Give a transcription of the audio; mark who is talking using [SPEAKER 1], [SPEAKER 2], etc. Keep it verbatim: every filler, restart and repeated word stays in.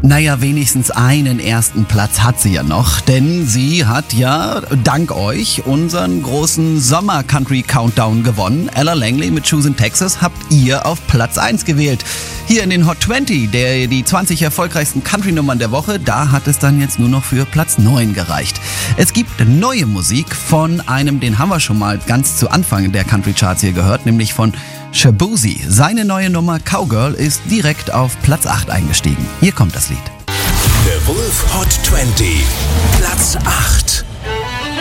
[SPEAKER 1] Naja, wenigstens einen ersten Platz hat sie ja noch, denn sie hat ja dank euch unseren großen Sommer-Country-Countdown gewonnen. Ella Langley mit Shoes in Texas habt ihr auf Platz eins gewählt. Hier in den Hot zwanzig, der, die zwanzig erfolgreichsten Country-Nummern der Woche, da hat es dann jetzt nur noch für Platz neun gereicht. Es gibt neue Musik von einem, den haben wir schon mal ganz zu Anfang der Country-Charts hier gehört, nämlich von Shaboozey. Seine neue Nummer Cowgirl ist direkt auf Platz acht eingestiegen. Hier kommt das Lied.
[SPEAKER 2] The Wolf Hot zwanzig, Platz acht.